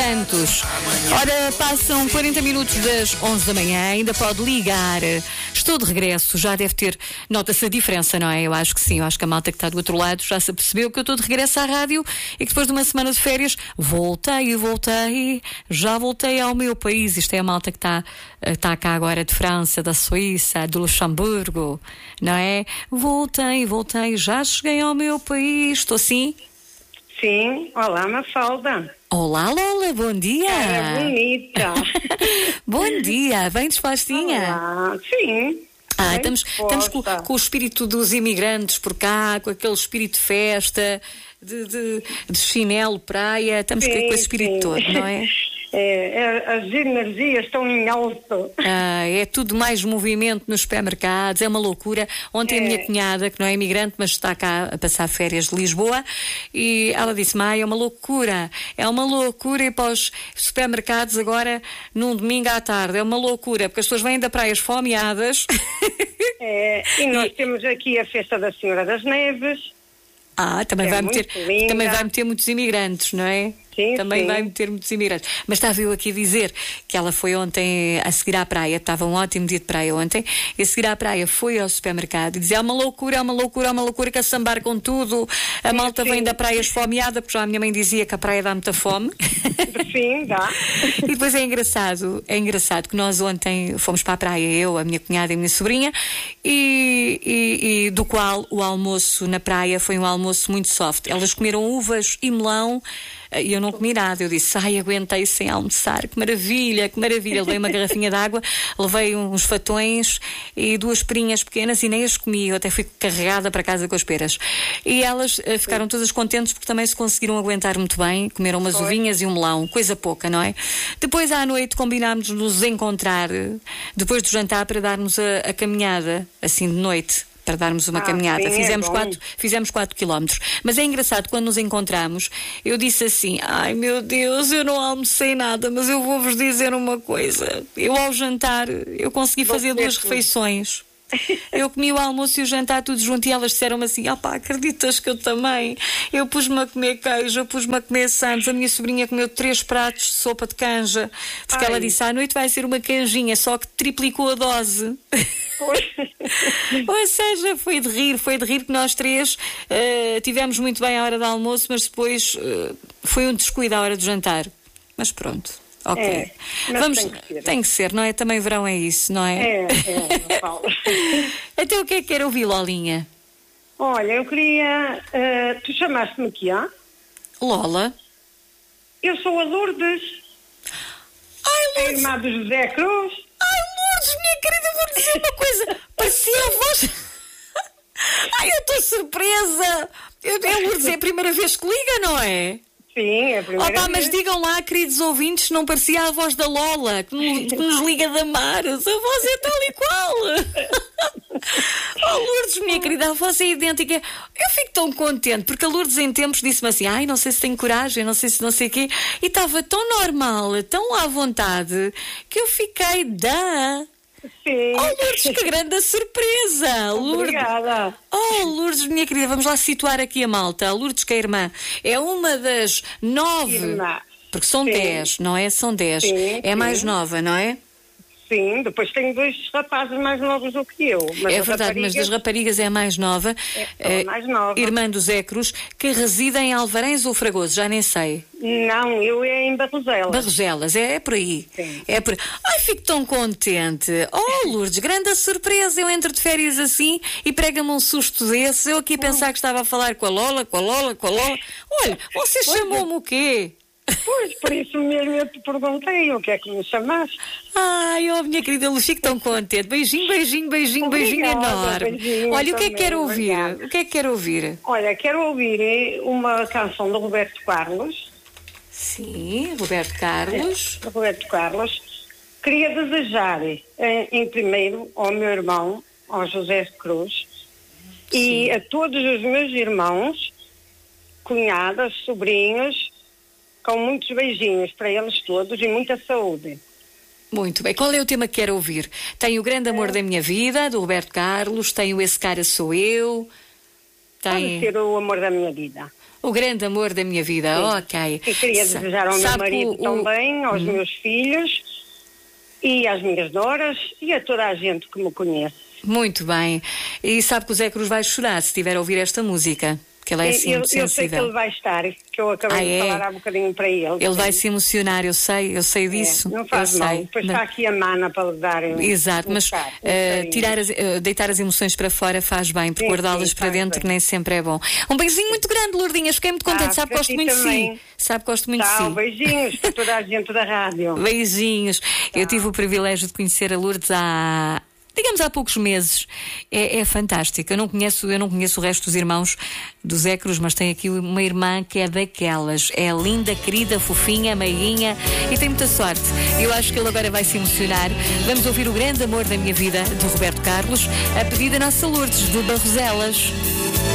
Santos. Ora, passam 40 minutos das 11 da manhã, ainda pode ligar. Estou de regresso, já deve ter, nota-se a diferença, não é? Eu acho que sim, eu acho que a malta que está do outro lado já se apercebeu que eu estou de regresso à rádio e que depois de uma semana de férias já voltei ao meu país. Isto é a malta que está cá agora de França, da Suíça, do Luxemburgo, não é? Voltei, já cheguei ao meu país, estou sim? Sim, olá Mafalda. Olá Lola, bom dia. Era bonita. Bom dia, bem dispostinha? Olá, sim. Estamos com o espírito dos imigrantes por cá, com aquele espírito de festa, de chinelo, praia, estamos com esse espírito todo, não é? As energias estão em alto. É tudo mais movimento nos supermercados, é uma loucura. Ontem a minha cunhada, que não é imigrante, mas está cá a passar férias de Lisboa, e ela disse-me, é uma loucura ir para os supermercados agora num domingo à tarde, é uma loucura, porque as pessoas vêm da praia esfomeadas. E nós temos aqui a festa da Senhora das Neves. Também vai meter muitos imigrantes, não é? Sim, também sim. vai meter muitos imigrantes. Mas estava eu aqui a dizer que ela foi ontem a seguir à praia, estava um ótimo dia de praia ontem, e a seguir à praia foi ao supermercado e dizia, é uma loucura que a sambar com tudo, a malta vem da praia esfomeada, porque já a minha mãe dizia que a praia dá muita fome. Sim, dá. E depois é engraçado que nós ontem fomos para a praia, eu, a minha cunhada e a minha sobrinha, e do qual o almoço na praia foi um almoço muito soft. Elas comeram uvas e melão, e eu não comi nada. Eu disse, aguentei sem almoçar, que maravilha. Levei uma garrafinha de água, levei uns fatões e 2 perinhas pequenas e nem as comi. Eu até fui carregada para casa com as peras. E elas ficaram todas contentes porque também se conseguiram aguentar muito bem. Comeram umas uvinhas e um melão, coisa pouca, não é? Depois à noite combinámos de nos encontrar depois do jantar para darmos a caminhada, assim de noite. Para darmos uma caminhada. Sim, Fizemos 4 quilómetros. Mas é engraçado, quando nos encontramos, eu disse assim, ai meu Deus, eu não almocei nada, mas eu vou-vos dizer uma coisa. Eu ao jantar, eu consegui fazer 2 refeições. Eu comi o almoço e o jantar tudo junto e elas disseram-me assim, acreditas que eu também? Eu pus-me a comer queijo, eu pus-me a comer sandes, a minha sobrinha comeu 3 pratos de sopa de canja, porque ela disse, à noite vai ser uma canjinha, só que triplicou a dose. Ou seja, foi de rir que nós 3 tivemos muito bem à hora do almoço, mas depois foi um descuido à hora do jantar. Mas pronto. Ok. Tem que ser, não é? Também verão é isso, não é? Não falo. Então o que é que quer ouvir, Lolinha? Olha, eu queria... tu chamaste-me aqui, Lola? Eu sou a Lourdes. Lourdes! A irmã do José Cruz. Lourdes, minha querida, vou dizer uma coisa. Parecia a voz... eu estou surpresa. Lourdes, é a primeira vez que liga, não é? Sim, é a primeira vez. Mas digam lá, queridos ouvintes, se não parecia a voz da Lola, que nos liga da Mares. A voz é tal e qual. Lourdes, minha querida, a voz é idêntica. Eu fico tão contente, porque a Lourdes em tempos disse-me assim, não sei se tenho coragem, não sei se não sei o quê. E estava tão normal, tão à vontade, que eu fiquei Sim. Lourdes, que grande surpresa! Obrigada. Lourdes, minha querida, vamos lá situar aqui a malta. A Lourdes, que é a irmã, é uma das 9, irmã. Porque são 10, não é? São 10. É mais nova, não é? Sim, depois tenho 2 rapazes mais novos do que eu. Mas é verdade, mas das raparigas é a mais nova. É a mais nova. Irmã do Zé Cruz, que reside em Alvarém ou Fragoso, já nem sei. Não, eu é em Barroselas. Barroselas, é por aí. Sim. É por... fico tão contente. Lourdes, grande surpresa. Eu entro de férias assim e prega-me um susto desse. Eu aqui a pensar que estava a falar com a Lola. Olha, você chamou-me o quê? Pois, por isso mesmo eu te perguntei o que é que me chamaste. Minha querida Lu, fico tão contente. Beijinho enorme. Beijinho, olha, o que é que quero ouvir? Obrigada. O que é que quero ouvir? Olha, quero ouvir uma canção do Roberto Carlos. Sim, Roberto Carlos. Roberto Carlos. Queria desejar, em primeiro, ao meu irmão, ao José Cruz, e a todos os meus irmãos, cunhadas, sobrinhos, com muitos beijinhos para eles todos e muita saúde. Muito bem. Qual é o tema que quero ouvir? Tem o Grande Amor da Minha Vida, do Roberto Carlos, tem o Esse Cara Sou Eu, Pode ser o Amor da Minha Vida. O grande amor da minha vida, ok. E queria desejar ao meu marido também, aos meus filhos e às minhas noras e a toda a gente que me conhece. Muito bem. E sabe que o Zé Cruz vai chorar se estiver a ouvir esta música. Que ele é assim muito sensível. Eu sei que ele vai estar, que eu acabei de falar há bocadinho para ele. Ele vai se emocionar, eu sei disso. Não faz mal, depois está aqui a mana para lhe dar. Exato, mas deitar as emoções para fora faz bem, porque guardá-las para dentro nem sempre é bom. Um beijinho muito grande, Lourdinhas, fiquei muito contente, sabe que gosto muito de si. Sabe que gosto muito de si. Beijinhos para toda a gente da rádio. Beijinhos. Eu tive o privilégio de conhecer a Lourdes há poucos meses. É fantástico. Eu não conheço o resto dos irmãos do Zé Cruz, mas tem aqui uma irmã que é daquelas. É linda, querida, fofinha, meiguinha e tem muita sorte. Eu acho que ele agora vai se emocionar. Vamos ouvir O Grande Amor da Minha Vida, de Roberto Carlos, a pedido da nossa Lourdes, de Barroselas.